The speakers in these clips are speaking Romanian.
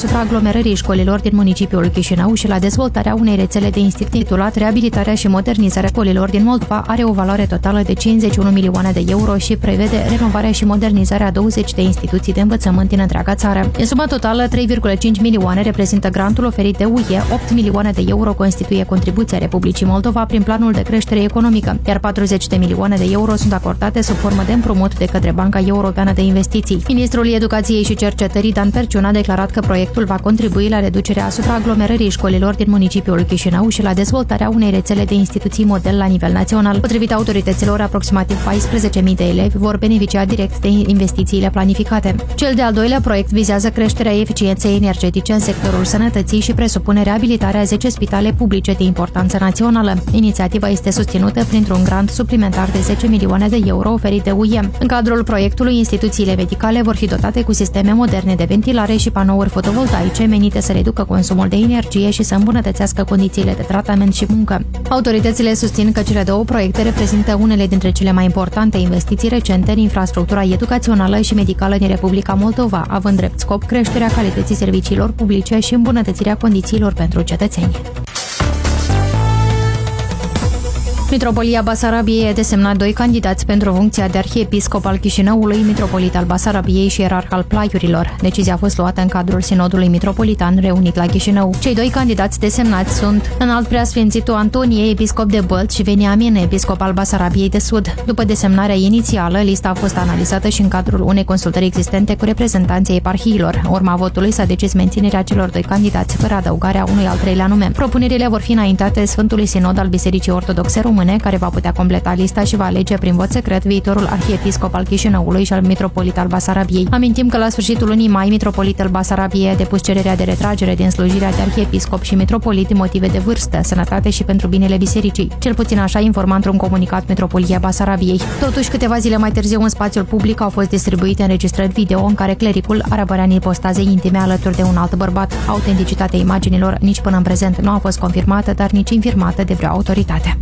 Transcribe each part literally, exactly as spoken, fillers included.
asupra aglomerării școlilor din municipiul Chișinău și la dezvoltarea unei rețele de instituții. Titulat Reabilitarea și modernizarea școlilor din Moldova are o valoare totală de cincizeci și unu milioane de euro și prevede renovarea și modernizarea a douăzeci de instituții de învățământ din întreaga țară. În suma totală, trei virgulă cinci milioane reprezintă grantul oferit de U E, opt milioane de euro constituie contribuția Republicii Moldova prin planul de creștere economică, iar patruzeci de milioane de euro sunt acordate sub formă de împrumut de către Banca Europeană de Investiții. Ministrul Educației și Cercetării Dan Perciun a declarat că proiectul va contribui la reducerea asupra aglomerării școlilor din municipiul Chișinău și la dezvoltarea unei rețele de instituții model la nivel național. Potrivit autorităților, aproximativ paisprezece mii de elevi vor beneficia direct de investițiile planificate. Cel de-al doilea proiect vizează creșterea eficienței energetice în sectorul sănătății și presupune reabilitarea a zece spitale publice de importanță națională. Inițiativa este susținută printr-un grant suplimentar de zece milioane de euro oferit de U E. În cadrul proiectului, instituțiile medicale vor fi dotate cu sisteme moderne de ventilare și panouri fotovoltaice menite să reducă consumul de energie și să îmbunătățească condițiile de tratament și muncă. Autoritățile susțin că cele două proiecte reprezintă unele dintre cele mai importante investiții recente în infrastructura educațională și medicală din Republica Moldova, având drept scop creșterea calității serviciilor publice și îmbunătățirea condițiilor pentru cetățeni. Mitropolia Basarabiei a desemnat doi candidați pentru funcția de arhiepiscop al Chișinăului, mitropolit al Basarabiei și ierarh al Plaiurilor. Decizia a fost luată în cadrul sinodului mitropolitan reunit la Chișinău. Cei doi candidați desemnați sunt Înalt Preasfințitul Antonie, episcop de Bălți, și Veniamin, episcop al Basarabiei de Sud. După desemnarea inițială, lista a fost analizată și în cadrul unei consultări existente cu reprezentanții eparhiilor. Urma votului s-a decis menținerea celor doi candidați fără adăugarea unui al treilea nume. Propunerile vor fi înaintate Sfântului Sinod al Bisericii Ortodoxe Române, care va putea completa lista și va alege prin vot secret viitorul arhiepiscop al Chișinăului și al mitropolit al Basarabiei. Amintim că la sfârșitul lunii mai, mitropolitul Basarabiei a depus cererea de retragere din slujirea de arhiepiscop și mitropolit din motive de vârstă, sănătate și pentru binele bisericii. Cel puțin așa informa într-un comunicat Mitropolia Basarabiei. Totuși, câteva zile mai târziu, în spațiul public au fost distribuite înregistrări video în care clericul ar apărea în ipostaze intime alături de un alt bărbat. Autenticitatea imaginilor nici până în prezent nu a fost confirmată, dar nici infirmată de vreo autoritate.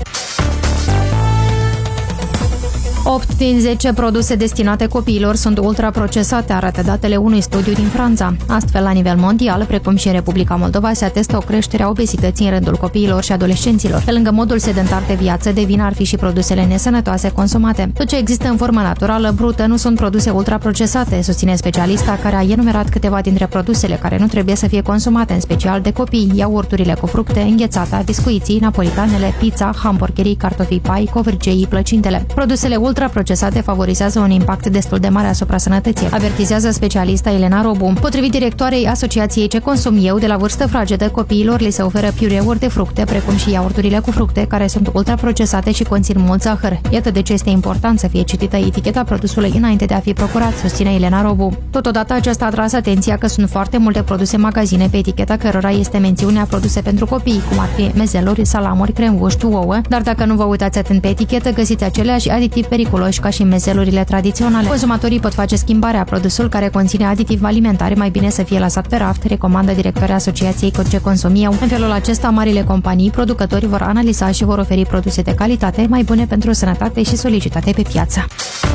opt din zece produse destinate copiilor sunt ultraprocesate, arată datele unui studiu din Franța. Astfel, la nivel mondial, precum și în Republica Moldova, se atestă o creștere a obezității în rândul copiilor și adolescenților. Pe lângă modul sedentar de viață, de vină ar fi și produsele nesănătoase consumate. Tot ce există în formă naturală, brută, nu sunt produse ultraprocesate, susține specialista, care a enumerat câteva dintre produsele care nu trebuie să fie consumate, în special de copii: iaurturile cu fructe, înghețata, biscuiții, napolitanele, pizza, hamburgerii, cartofii pai, covârceii, plăcintele. Produsele ultraprocesate favorizează un impact destul de mare asupra sănătății, avertizează specialista Elena Robu. Potrivit directoarei Asociației Ce Consum Eu, de la vârstă fragedă, copiilor li se oferă piureuri de fructe, precum și iaurturile cu fructe, care sunt ultraprocesate și conțin mult zahăr. Iată de ce este important să fie citită eticheta produsului înainte de a fi procurat, susține Elena Robu. Totodată, aceasta a tras atenția că sunt foarte multe produse magazine pe eticheta cărora este mențiunea produse pentru copii, cum ar fi mezeluri, salamuri, cremvuști, ouă, dar dacă nu vă uitați atent pe etichetă, găsiți aceleași aditivi periculoși ca și mezelurile tradiționale. Consumatorii pot face schimbarea. Produsul care conține aditivi alimentari mai bine să fie lăsat pe raft, recomandă directoarea Asociației Ce Consum Eu. În felul acesta, marile companii, producători vor analiza și vor oferi produse de calitate mai bune pentru sănătate și solicitate pe piață.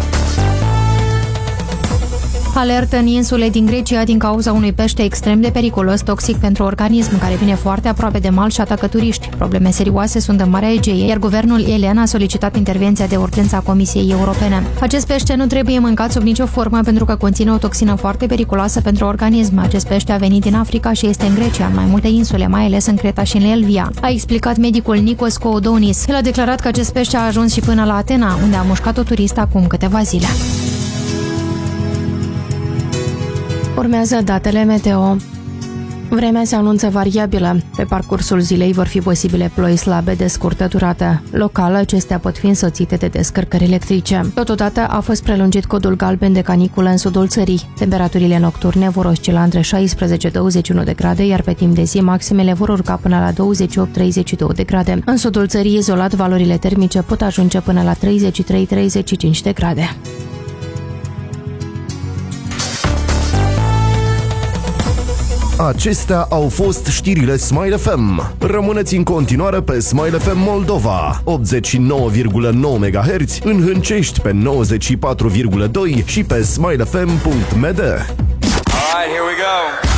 Alertă în insule din Grecia din cauza unui pește extrem de periculos, toxic pentru organism, care vine foarte aproape de mal și atacă turiști. Probleme serioase sunt în Marea Egee, iar guvernul elen a solicitat intervenția de urgență a Comisiei Europene. Acest pește nu trebuie mâncat sub nicio formă pentru că conține o toxină foarte periculoasă pentru organism. Acest pește a venit din Africa și este în Grecia, în mai multe insule, mai ales în Creta și în Elvia, a explicat medicul Nikos Koudonis. El a declarat că acest pește a ajuns și până la Atena, unde a mușcat o turistă acum câteva zile. Urmează datele meteo. Vremea se anunță variabilă. Pe parcursul zilei vor fi posibile ploi slabe de scurtă durată. Local, acestea pot fi însoțite de descărcări electrice. Totodată a fost prelungit codul galben de caniculă în sudul țării. Temperaturile nocturne vor oscila între șaisprezece douăzeci și unu de grade, iar pe timp de zi maximele vor urca până la douăzeci și opt treizeci și două de grade. În sudul țării, izolat, valorile termice pot ajunge până la treizeci și trei treizeci și cinci de grade. Acestea au fost știrile Smile F M. Rămâneți în continuare pe Smile F M Moldova, optzeci și nouă virgulă nouă megahertz, în Hâncești pe nouăzeci și patru virgulă doi și pe smile f m punct m d.